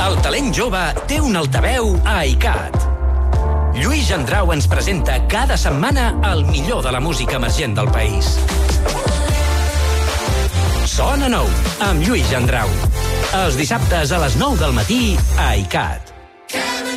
El talent jove té un altaveu a ICAT. Lluís Gendrau ens presenta cada setmana el millor de la música emergent del país. Sona nou, amb Lluís Gendrau. Els dissabtes a les 9 del matí a ICAT.